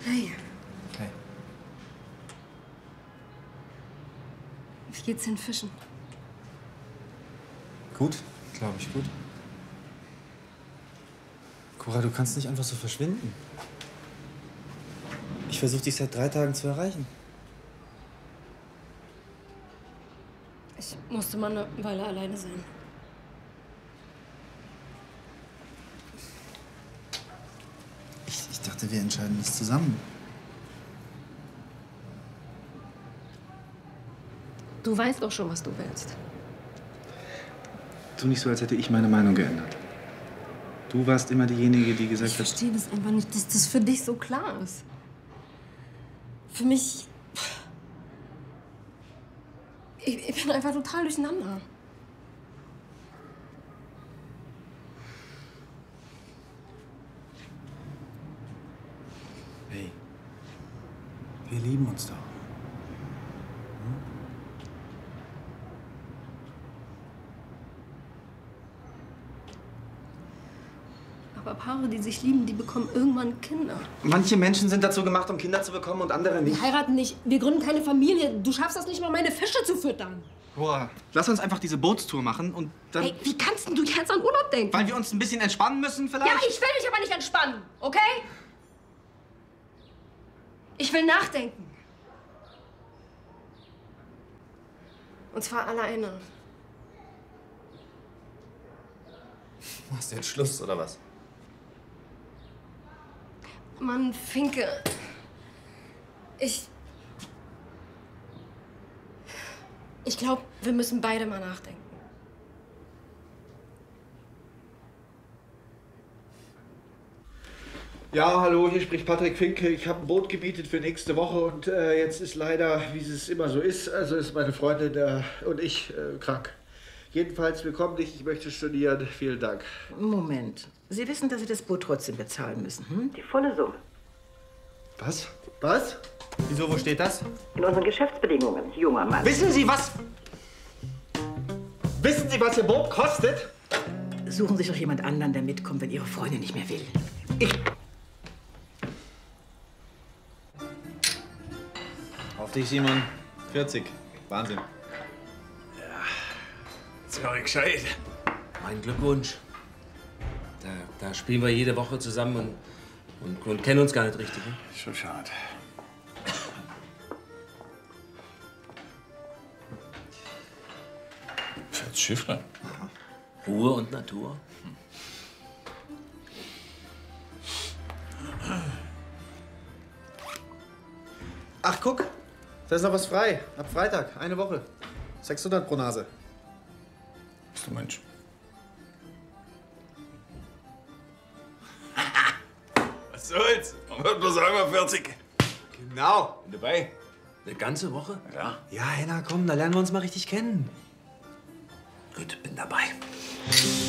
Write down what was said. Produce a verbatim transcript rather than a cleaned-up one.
Hey. Hey. Wie geht's den Fischen? Gut, glaube ich, gut. Cora, du kannst nicht einfach so verschwinden. Ich versuche dich seit drei Tagen zu erreichen. Ich musste mal eine Weile alleine sein. Ich, ich dachte, wir entscheiden das zusammen. Du weißt doch schon, was du willst. Tu nicht so, als hätte ich meine Meinung geändert. Du warst immer diejenige, die gesagt Ich hat... verstehe das einfach nicht, dass das für dich so klar ist. Für mich... Ich, ich bin einfach total durcheinander. Hey, wir lieben uns doch. Hm? Aber Paare, die sich lieben, die bekommen irgendwann Kinder. Manche Menschen sind dazu gemacht, um Kinder zu bekommen und andere nicht. Wir heiraten nicht, wir gründen keine Familie. Du schaffst das nicht mal, meine Fische zu füttern. Boah, lass uns einfach diese Bootstour machen und dann... Hey, wie kannst denn du jetzt an Urlaub denken? Weil wir uns ein bisschen entspannen müssen vielleicht? Ja, ich will mich aber nicht entspannen, okay? Ich will nachdenken. Und zwar alleine. Machst du jetzt Schluss, oder was? Mann, Finke. Ich... Ich glaube, wir müssen beide mal nachdenken. Ja, hallo, hier spricht Patrick Finke. Ich habe ein Boot gemietet für nächste Woche und äh, jetzt ist leider, wie es immer so ist, also ist meine Freundin äh, und ich äh, krank. Jedenfalls willkommen nicht, ich möchte studieren. Vielen Dank. Moment. Sie wissen, dass Sie das Boot trotzdem bezahlen müssen, hm? Die volle Summe. Was? Was? Wieso, wo steht das? In unseren Geschäftsbedingungen, junger Mann. Wissen Sie was? Wissen Sie, was Ihr Boot kostet? Suchen sich doch jemand anderen, der mitkommt, wenn Ihre Freundin nicht mehr will. Ich... Auf dich, Simon. vierzig. Wahnsinn. Sorry, gescheit. Mein Glückwunsch. Da, da spielen wir jede Woche zusammen und, und, und kennen uns gar nicht richtig. Ne? Schon schade. Fettes Schifflein. Ruhe und Natur. Ach, guck. Da ist noch was frei. Ab Freitag. Eine Woche. sechshundert pro Nase. Bist du Mensch? Was soll's? Man wird bloß einmal vierzig. Genau. Bin dabei? Eine ganze Woche? Ja. Ja, Henna, komm, da lernen wir uns mal richtig kennen. Gut, bin dabei.